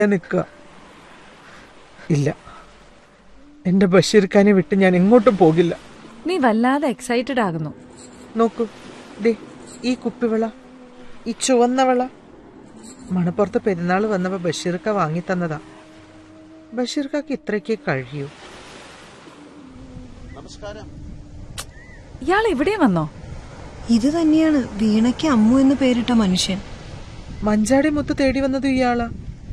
നിൽക്കുക. ഇല്ല, എന്റെ ബഷീർഖാനെ വിട്ട് ഞാൻ എങ്ങോട്ടും പോകില്ല. നീ വല്ലാതെ എക്സൈറ്റഡ് ആകുന്നു. നോക്കൂ, ദേ ഈ കുപ്പിവള, ഈ ചുവന്ന വള മണപ്പുറത്ത് പെരുന്നാൾ വന്നപ്പോ ബഷീർക്ക വാങ്ങി തന്നതാ. ബഷീർക്കാക്ക് ഇത്രയ്ക്കേ കഴിയൂ. ഇയാൾ ഇവിടെ വന്നോ? ഇത് തന്നെയാണ് വീണയ്ക്ക് അമ്മു എന്ന് പേരിട്ട മനുഷ്യൻ. മഞ്ചാടി മുത്ത് തേടി വന്നത് ഇയാളാ.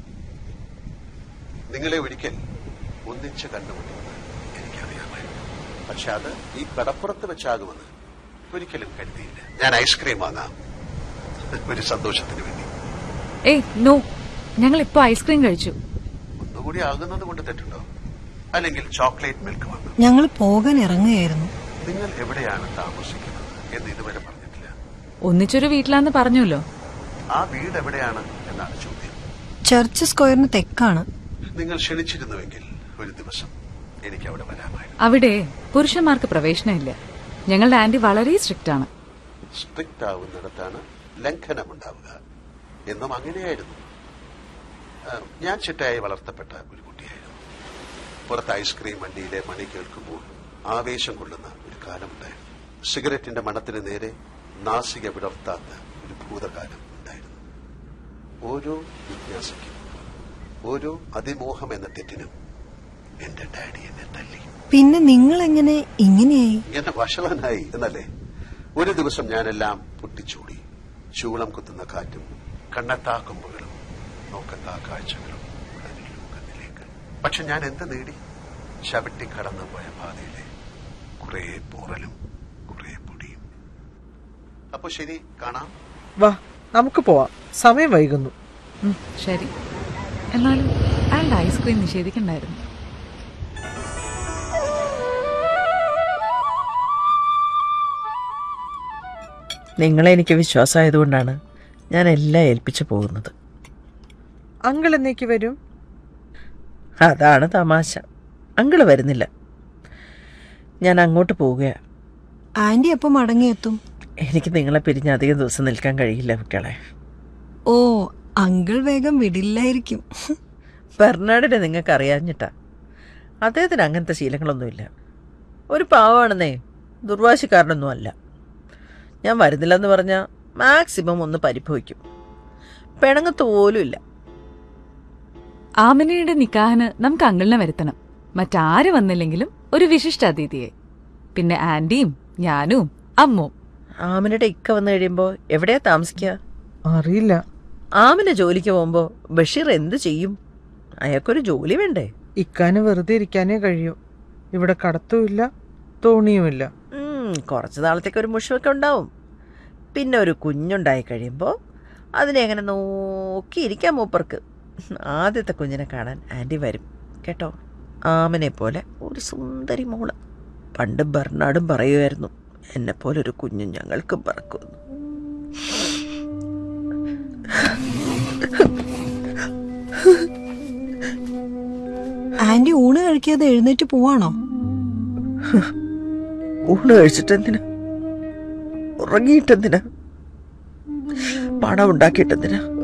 നിങ്ങളെ ഒരിക്കൽ ഒന്നിച്ച് കണ്ടുമുട്ടുന്നത് എനിക്കറിയാമായിരുന്നു. പക്ഷെ അത് ഈ കടപ്പുറത്ത് വെച്ചാകുമെന്ന് ഒരിക്കലും കരുതിയില്ല. ഞാൻ ഐസ്ക്രീം വാങ്ങാം, ഒരു സന്തോഷത്തിന് വേണ്ടി. ഏയ് നോ, ഞങ്ങൾ ഇപ്പൊ ഐസ്ക്രീം കഴിച്ചു. ഒന്നുകൂടി ആകുന്നത് കൊണ്ട് തെറ്റുണ്ടോ? അല്ലെങ്കിൽ ചോക്ലേറ്റ് മിൽക്ക് വാങ്ങാം. ഞങ്ങൾ പോകാൻ ഇറങ്ങുകയായിരുന്നു. നിങ്ങൾ എവിടെയാണ് താമസിക്കുന്നത് എന്ന് ഇതുവരെ പറഞ്ഞിട്ടില്ല. ഒന്നിച്ചൊരു വീട്ടിലാന്ന് പറഞ്ഞല്ലോ. ആ വീട് എവിടെയാണ് എന്നാണ് ചോദ്യം. ചർച്ച് സ്ക്വയറിന് തെക്കാണ്. നിങ്ങൾ ക്ഷണിച്ചിരുന്നുവെങ്കിൽ ഒരു ദിവസം എനിക്ക് അവിടെ വരാമായിരുന്നു. അവിടെ പുരുഷന്മാർക്ക് പ്രവേശനമില്ല. ഞങ്ങളുടെ ആന്റി വളരെ സ്ട്രിക്റ്റ് ആണ്. സ്ട്രിക്റ്റ് ആവുന്നിടത്താണ് ലംഘനമുണ്ടാവുക എന്നും അങ്ങനെയായിരുന്നു. ഞാൻ ചിട്ടയായി വളർത്തപ്പെട്ട ഒരു കുട്ടിയായിരുന്നു. പുറത്ത് ഐസ്ക്രീം വണ്ടിയിലെ മണി കേൾക്കുമ്പോൾ ആവേശം കൊള്ളുന്ന ഒരു കാലമുണ്ടായിരുന്നു. സിഗരറ്റിന്റെ മണത്തിന് നേരെ നാസിക വിടർത്താത്ത ഒരു ഭൂതകാലം ഉണ്ടായിരുന്നു. ഓരോ ജിജ്ഞാസയ്ക്കും, ഓരോ അതിമോഹം എന്ന തെറ്റിനും എന്റെ ഡാഡി എന്നെ തല്ലി. പിന്നെ നിങ്ങൾ എങ്ങനെ ഇങ്ങനെയായി? ഇങ്ങനെ വഷളനായി എന്നല്ലേ? ഒരു ദിവസം ഞാനെല്ലാം പൊട്ടിച്ചൂടി. ചൂളം കുത്തുന്ന കാറ്റും കണ്ണെത്താ കൊമ്പുകളും നോക്കത്താ കാഴ്ചകളും ലോകത്തിലേക്ക്. പക്ഷെ ഞാൻ എന്ത് നേടി? ചവിട്ടി കടന്നു പോയ പാതയിലെ കുറെ പോറലും കുറെ പൊടിയും. അപ്പൊ ശരി, കാണാം. വാ, നമുക്ക് പോവാം, സമയം വൈകുന്നു. ശരി, എന്നാലും അയാളുടെ ഐസ്ക്രീം നിഷേധിക്കണ്ടായിരുന്നു. നിങ്ങളെ എനിക്ക് വിശ്വാസമായതുകൊണ്ടാണ് ഞാൻ എല്ലാം ഏൽപ്പിച്ചു പോകുന്നത്. അങ്കിൾ എന്നേക്ക് വരും? അതാണ് തമാശ. അങ്കിള് വരുന്നില്ല, ഞാൻ അങ്ങോട്ട് പോവുകയാണ്. ആന്റി എപ്പോ മടങ്ങിയെത്തും? എനിക്ക് നിങ്ങളെ പിരിഞ്ഞ് അധികം ദിവസം നിൽക്കാൻ കഴിയില്ല കുട്ടികളെ. ഓ, അങ്കിൾ വേഗം വിടില്ലായിരിക്കും. ബെർണാഡിനെ നിങ്ങൾക്ക് അറിയാഞ്ഞിട്ടാ. അദ്ദേഹത്തിന് അങ്ങനത്തെ ശീലങ്ങളൊന്നുമില്ല. ഒരു പാവമാണെന്നേ, ദുർവാശിക്കാരനൊന്നും അല്ല. ഞാൻ വരുന്നില്ലെന്ന് പറഞ്ഞാൽ മാക്സിമം ഒന്ന് പരിഭവിക്കും, പിണങ്ങത്ത് പോലും ഇല്ല. ആമിനയുടെ നിക്കാഹിന് നമുക്ക് അങ്കിളിനെ വരുത്തണം. മറ്റാര് വന്നില്ലെങ്കിലും ഒരു വിശിഷ്ട അതിഥിയെ. പിന്നെ ആന്റിയും ഞാനും അമ്മും. ആമിനയുടെ ഇക്ക വന്നു കഴിയുമ്പോൾ എവിടെയാ താമസിക്കുക? അറിയില്ല. ആമിന ജോലിക്ക് പോകുമ്പോൾ ബഷീർ എന്ത് ചെയ്യും? അയാൾക്കൊരു ജോലി വേണ്ടേ? ഇക്കാന് വെറുതെ ഇരിക്കാനേ കഴിയൂ. ഇവിടെ കടത്തുമില്ല, തോണിയുമില്ല. കുറച്ച് നാളത്തേക്ക് ഒരു മുഷിവൊക്കെ ഉണ്ടാവും. പിന്നെ ഒരു കുഞ്ഞുണ്ടായി കഴിയുമ്പോൾ അതിനെ എങ്ങനെ നോക്കിയിരിക്കാം മൂപ്പർക്ക്. ആദ്യത്തെ കുഞ്ഞിനെ കാണാൻ ആൻറ്റി വരും കേട്ടോ. ആമനെ പോലെ ഒരു സുന്ദരി മോള്. പണ്ട് ബെർണാഡും പറയുമായിരുന്നു, എന്നെപ്പോലെ ഒരു കുഞ്ഞു ഞങ്ങൾക്കും പറക്കുന്നു. ആന്റി ഊണ് കഴിക്കാതെ എഴുന്നേറ്റ് പോവാണോ? ഊണ് കഴിച്ചിട്ടെന്തിനാ? ഉറങ്ങിയിട്ടെന്തിനാ? പണം ഉണ്ടാക്കിയിട്ടെന്തിനാ?